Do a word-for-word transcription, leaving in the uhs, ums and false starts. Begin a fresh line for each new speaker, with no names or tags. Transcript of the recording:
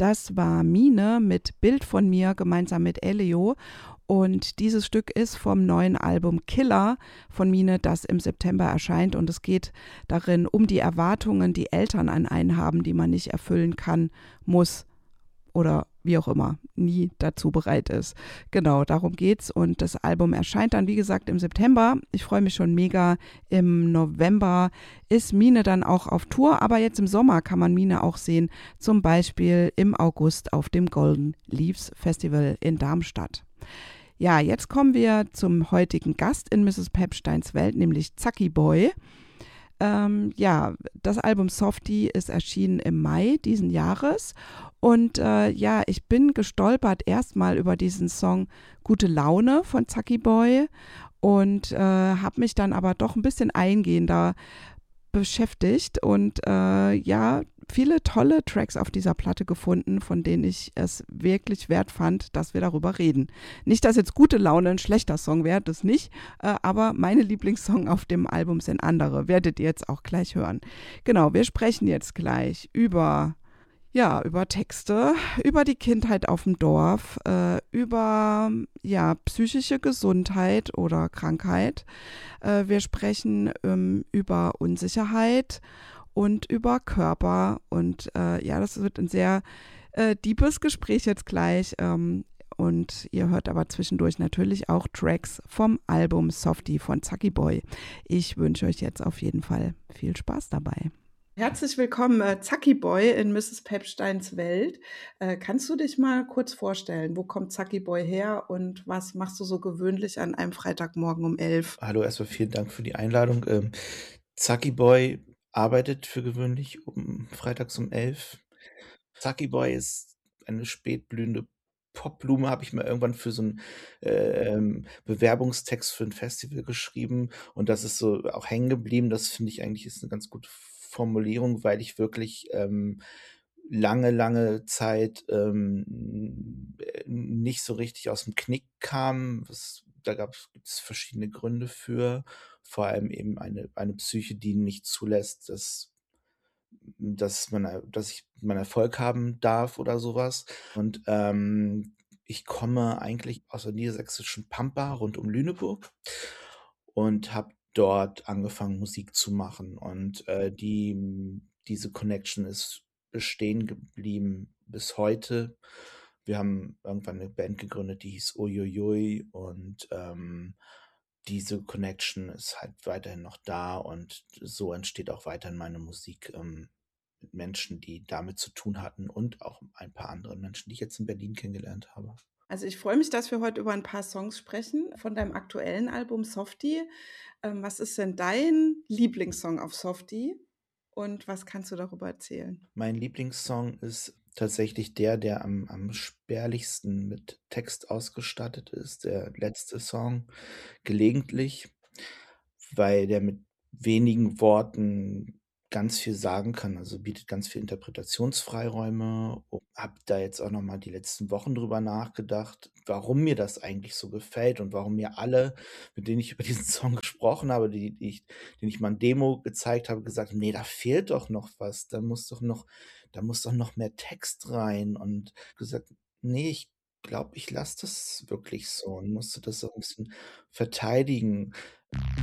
Das war Mine mit Bild von mir gemeinsam mit Elio. Und dieses Stück ist vom neuen Album Killer von Mine, das im September erscheint. Und es geht darin um die Erwartungen, die Eltern an einen haben, die man nicht erfüllen kann, muss oder wie auch immer, nie dazu bereit ist. Genau, darum geht's. Und das Album erscheint dann, wie gesagt, im September. Ich freue mich schon mega. Im November ist Mine dann auch auf Tour, aber jetzt im Sommer kann man Mine auch sehen, zum Beispiel im August auf dem Golden Leaves Festival in Darmstadt. Ja, jetzt kommen wir zum heutigen Gast in Misses Pepsteins Welt, nämlich Zacki Boy. Ähm, ja, das Album Softie ist erschienen im Mai diesen Jahres und äh, ja, ich bin gestolpert erstmal über diesen Song Gute Laune von Zacki Boy und äh, habe mich dann aber doch ein bisschen eingehender beschäftigt und äh, ja, viele tolle Tracks auf dieser Platte gefunden, von denen ich es wirklich wert fand, dass wir darüber reden. Nicht, dass jetzt Gute Laune ein schlechter Song wäre, das nicht, äh, aber meine Lieblingssongs auf dem Album sind andere, werdet ihr jetzt auch gleich hören. Genau, wir sprechen jetzt gleich über ja, über Texte, über die Kindheit auf dem Dorf, äh, über ja, psychische Gesundheit oder Krankheit. Äh, wir sprechen ähm, über Unsicherheit und über Körper. Und äh, ja, das wird ein sehr äh, deepes Gespräch jetzt gleich. Ähm, und ihr hört aber zwischendurch natürlich auch Tracks vom Album Softie von Zacki Boy. Ich wünsche euch jetzt auf jeden Fall viel Spaß dabei. Herzlich willkommen, äh, Zacki Boy in Misses Pepsteins Welt. Äh, kannst du dich mal kurz vorstellen, wo kommt Zacki Boy her und was machst du so gewöhnlich an einem Freitagmorgen um elf?
Hallo, erstmal vielen Dank für die Einladung. Ähm, Zacki Boy arbeitet für gewöhnlich um freitags um elf. Zacki Boy ist eine spätblühende Popblume, habe ich mal irgendwann für so einen ähm, Bewerbungstext für ein Festival geschrieben und das ist so auch hängen geblieben. Das finde ich eigentlich ist eine ganz gute Formulierung, weil ich wirklich ähm, lange, lange Zeit ähm, nicht so richtig aus dem Knick kam. Was, da gab es verschiedene Gründe für, vor allem eben eine, eine Psyche, die nicht zulässt, dass dass man dass ich meinen Erfolg haben darf oder sowas. Und, ähm, ich komme eigentlich aus der niedersächsischen Pampa rund um Lüneburg und habe dort angefangen, Musik zu machen. Und, äh, die diese Connection ist bestehen geblieben bis heute. Wir haben irgendwann eine Band gegründet, die hieß Uiuiui und, ähm, diese Connection ist halt weiterhin noch da und so entsteht auch weiterhin meine Musik, ähm, mit Menschen, die damit zu tun hatten und auch ein paar anderen Menschen, die ich jetzt in Berlin kennengelernt habe.
Also ich freue mich, dass wir heute über ein paar Songs sprechen von deinem aktuellen Album Softie. Ähm, was ist denn dein Lieblingssong auf Softie und was kannst du darüber erzählen?
Mein Lieblingssong ist tatsächlich der, der am am spärlichsten mit Text ausgestattet ist, der letzte Song, „Gelegentlich", weil der mit wenigen Worten ganz viel sagen kann, also bietet ganz viel Interpretationsfreiräume. Habe da jetzt auch noch mal die letzten Wochen drüber nachgedacht, warum mir das eigentlich so gefällt und warum mir alle, mit denen ich über diesen Song gesprochen habe, die die ich denen ich mal 'n Demo gezeigt habe, gesagt haben: „Ne, da fehlt doch noch was. Da muss doch noch da muss doch noch mehr Text rein." Und gesagt: „Ne, ich glaube, ich lasse das wirklich so" und musste das so 'n bisschen verteidigen.